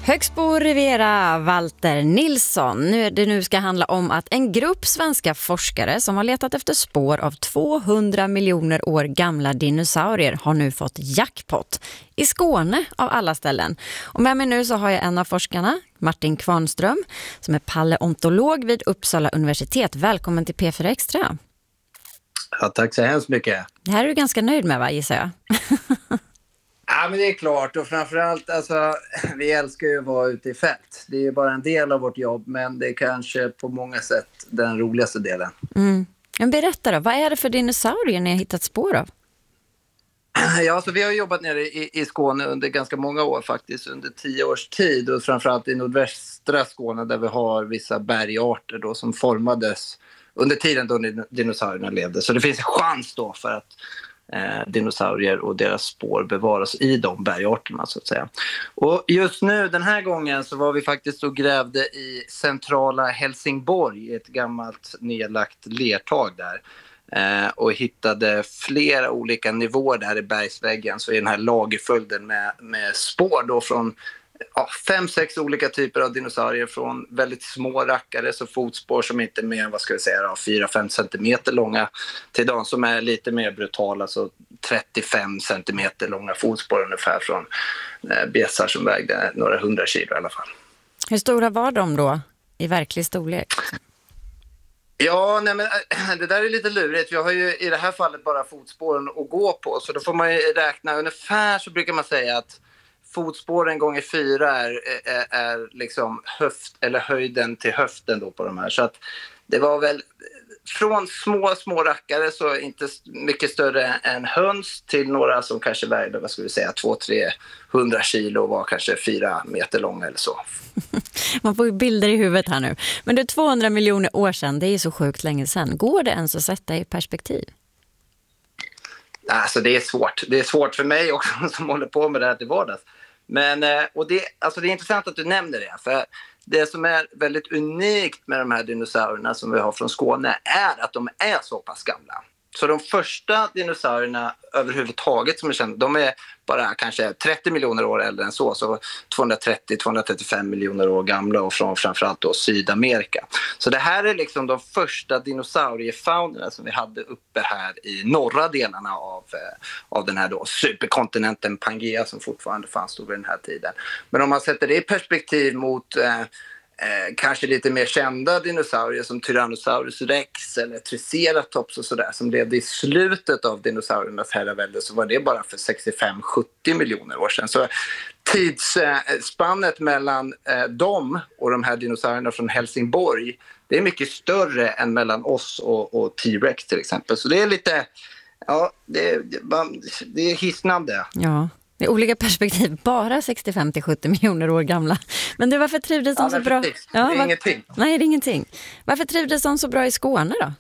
Högsbo Riviera, Walter Nilsson. Nu ska handla om att en grupp svenska forskare som har letat efter spår av 200 miljoner år gamla dinosaurier har nu fått jackpot i Skåne av alla ställen. Och med mig nu så har jag en av forskarna, Martin Kvarnström, som är paleontolog vid Uppsala universitet. Välkommen till P4 Extra. Ja, tack så hemskt mycket. Det här är du ganska nöjd med, va, gissar jag? Ja, men det är klart. Och framförallt, alltså, vi älskar ju att vara ute i fält. Det är ju bara en del av vårt jobb, men det är kanske på många sätt den roligaste delen. Men berätta då, vad är det för dinosaurier ni har hittat spår av? Ja, så vi har jobbat nere i Skåne under ganska många år faktiskt, under 10 års tid. Och framförallt i nordvästra Skåne där vi har vissa bergarter då, som formades under tiden då dinosaurierna levde. Så det finns en chans då för att dinosaurier och deras spår bevaras i de bergarterna så att säga. Och just nu, den här gången, så var vi faktiskt och grävde i centrala Helsingborg, ett gammalt nedlagt lertag där. Och hittade flera olika nivåer där i bergsväggen, så i den här lagerföljden med spår då från 5-6 olika typer av dinosaurier, från väldigt små rackare, så fotspår som inte är mer än 4-5 centimeter långa, till de som är lite mer brutala, så 35 centimeter långa fotspår ungefär, från bjässar som vägde några 100 kilo i alla fall. Hur stora var de då i verklig storlek? Ja, nej, men det där är lite lurigt. Vi har ju i det här fallet bara fotspåren att gå på, så då får man ju räkna ungefär, så brukar man säga att fotspåren gånger 4 är liksom höjden till höften då på de här. Så att det var väl från små rackare, så inte mycket större än höns, till några som kanske vägde 200-300 kilo och var kanske 4 meter långa eller så. Man får ju bilder i huvudet här nu. Men det är 200 miljoner år sedan, det är ju så sjukt länge sedan. Går det ens att sätta i perspektiv? Alltså det är svårt. Det är svårt för mig också som håller på med det här till vardags. Men och det är intressant att du nämner det, för det som är väldigt unikt med de här dinosaurierna som vi har från Skåne är att de är så pass gamla. Så de första dinosaurierna överhuvudtaget som är kända, de är bara kanske 30 miljoner år äldre än så 230-235 miljoner år gamla, och från framförallt då Sydamerika. Så det här är liksom de första dinosauriefaunerna som vi hade uppe här i norra delarna av den här då superkontinenten Pangea, som fortfarande fanns då vid den här tiden. Men om man sätter det i perspektiv mot kanske lite mer kända dinosaurier som Tyrannosaurus rex eller Triceratops och sådär, som levde i slutet av dinosauriernas herravälde, så var det bara för 65-70 miljoner år sedan. Så tidsspannet mellan dem och de här dinosaurierna från Helsingborg, det är mycket större än mellan oss och T-rex till exempel. Så det är lite, ja, det är hisnande. Ja. Det är olika perspektiv, bara 65-70 miljoner år gamla. Men du, varför trivdes de så bra? Det är ingenting. Nej, det är ingenting. Varför trivdes de så bra i Skåne då?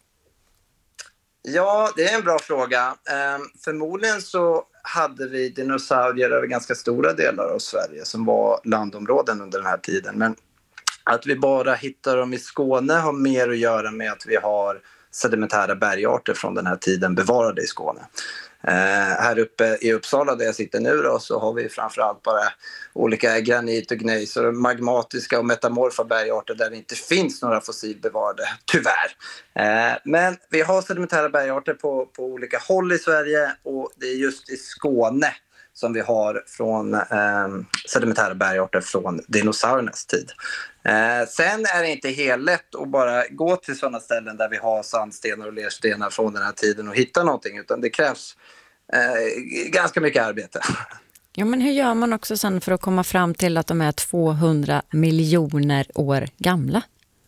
Ja, det är en bra fråga. Förmodligen så hade vi dinosaurier över ganska stora delar av Sverige som var landområden under den här tiden. Men att vi bara hittar dem i Skåne har mer att göra med att vi har sedimentära bergarter från den här tiden bevarade i Skåne. Här uppe i Uppsala där jag sitter nu då, så har vi framförallt bara olika granit- och gnejs och magmatiska och metamorfa bergarter där det inte finns några fossilbevarade, tyvärr. Men vi har sedimentära bergarter på olika håll i Sverige, och det är just i Skåne som vi har från sedimentära bergarter från dinosauriernas tid. Sen är det inte helt lätt att bara gå till sådana ställen där vi har sandstenar och lerstenar från den här tiden och hitta någonting, utan det krävs ganska mycket arbete. Ja, men hur gör man också sen för att komma fram till att de är 200 miljoner år gamla?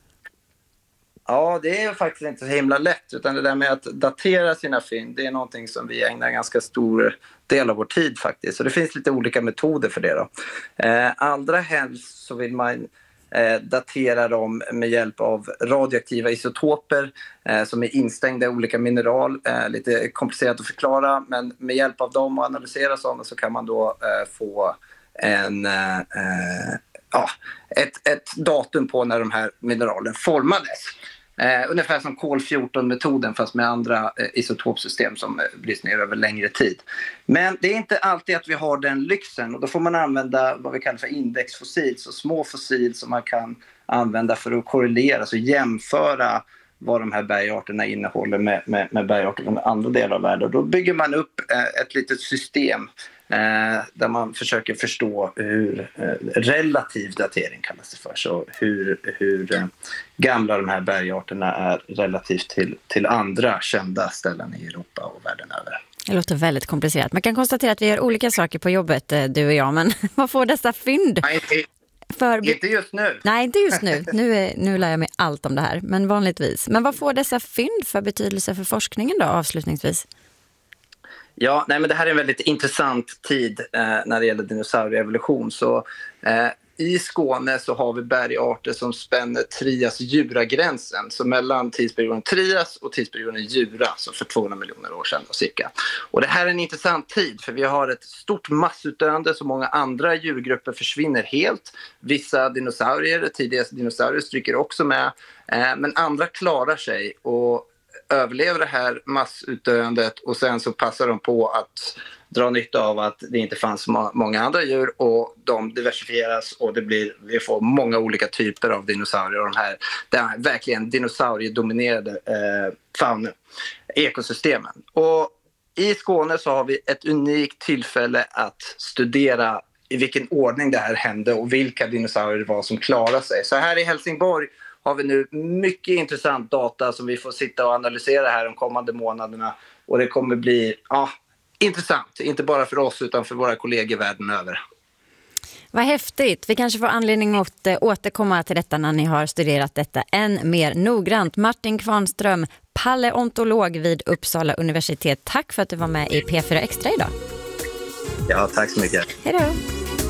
Ja, det är faktiskt inte så himla lätt, utan det där med att datera sina fynd, det är någonting som vi ägnar ganska stor del av vår tid faktiskt. Så det finns lite olika metoder för det då. Allra helst så vill man datera dem med hjälp av radioaktiva isotoper som är instängda i olika mineral. Lite komplicerat att förklara, men med hjälp av dem och analysera sådana så kan man då få ett datum på när de här mineralen formades. Ungefär som kol-14-metoden fast med andra isotopsystem som bryts ner över längre tid. Men det är inte alltid att vi har den lyxen och då får man använda vad vi kallar för indexfossil, så små fossil som man kan använda för att korrelera, så jämföra vad de här bergarterna innehåller med bergarter från andra delar av världen. Och då bygger man upp ett litet system där man försöker förstå hur relativ datering kallas det för. Så hur gamla de här bergarterna är relativt till andra kända ställen i Europa och världen över. Det låter väldigt komplicerat. Man kan konstatera att vi gör olika saker på jobbet, du och jag. Men vad får dessa fynd? Inte just nu. Nej, inte just nu. Nu lär jag mig allt om det här, men vanligtvis. Men vad får dessa fynd för betydelse för forskningen då, avslutningsvis? Ja, nej, men det här är en väldigt intressant tid när det gäller dinosaurieevolution. Så i Skåne så har vi bergarter som spänner Trias-Jura-gränsen. Så mellan tidsperioden Trias och tidsperioden Jura, så för 200 miljoner år sedan cirka. Och det här är en intressant tid för vi har ett stort massutdöende, så många andra djurgrupper försvinner helt. Vissa dinosaurier, tidigaste dinosaurier, stryker också med. Men andra klarar sig och överlever det här massutdöendet, och sen så passar de på att dra nytta av att det inte fanns många andra djur och de diversifieras och vi får många olika typer av dinosaurier och det här verkligen dinosauriedominerade ekosystemen. Och i Skåne så har vi ett unikt tillfälle att studera i vilken ordning det här hände och vilka dinosaurier det var som klarade sig. Så här i Helsingborg har vi nu mycket intressant data som vi får sitta och analysera här de kommande månaderna. Och det kommer bli intressant, inte bara för oss utan för våra kollegor världen över. Vad häftigt. Vi kanske får anledning att återkomma till detta när ni har studerat detta än mer noggrant. Martin Kvarnström, paleontolog vid Uppsala universitet. Tack för att du var med i P4 Extra idag. Ja, tack så mycket. Hej då.